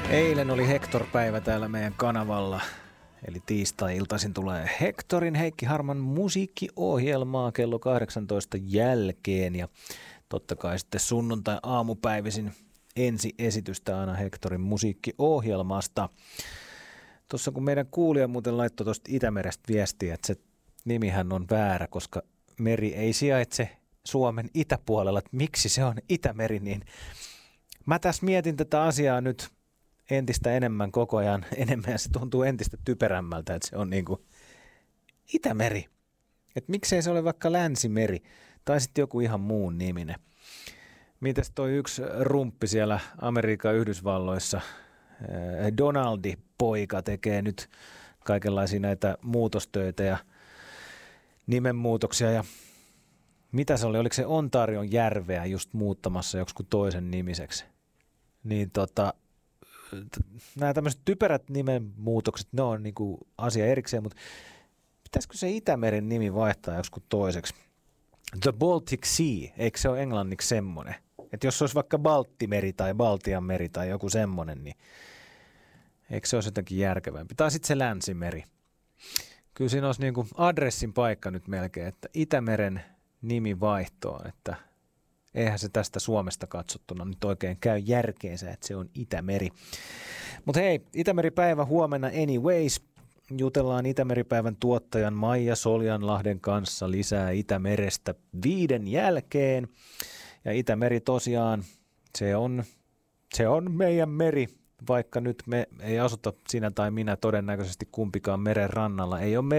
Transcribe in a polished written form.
Eilen oli Hector-päivä täällä meidän kanavalla, eli tiistai-iltaisin tulee Hectorin Heikki Harman musiikkiohjelmaa kello 18 jälkeen ja totta kai sitten sunnuntai-aamupäivisin ensi esitystä aina Hectorin musiikkiohjelmasta. Tuossa kun meidän kuulija muuten laittoi tuosta Itämerestä viestiä, että se nimihän on väärä, koska meri ei sijaitse Suomen itäpuolella, että miksi se on Itämeri, niin mä tässä mietin tätä asiaa nyt entistä enemmän koko ajan enemmän ja se tuntuu entistä typerämmältä, että se on niin kuin Itämeri. Että miksei se ole vaikka Länsimeri tai sitten joku ihan muun niminen. Mitäs toi yksi rumppi siellä Amerikan Yhdysvalloissa, Donaldi poika tekee nyt kaikenlaisia näitä muutostöitä ja nimenmuutoksia ja mitä se oli, oliko se Ontarion järveä just muuttamassa joku toisen nimiseksi. Niin nämä tämmöiset typerät nimenmuutokset, ne on niinku asia erikseen, mutta pitäisikö se Itämeren nimi vaihtaa joku toiseksi? The Baltic Sea, eikö se ole englanniksi semmoinen? Että jos se olisi vaikka Balttimeri tai Baltianmeri tai joku semmoinen, niin eikö se olisi jotenkin järkevämpi? Tai sitten se Länsimeri. Kyllä siinä olisi niinku adressin paikka nyt melkein, että Itämeren nimi vaihtoa, että eihän se tästä Suomesta katsottuna nyt oikein käy järkeensä, että se on Itämeri. Mutta hei, Itämeripäivä huomenna anyways. Jutellaan Itämeripäivän tuottajan Maija Soljanlahden kanssa lisää Itämerestä 5 jälkeen. Ja Itämeri tosiaan, se on meidän meri, vaikka nyt me ei asuta sinä tai minä todennäköisesti kumpikaan meren rannalla. Ei ole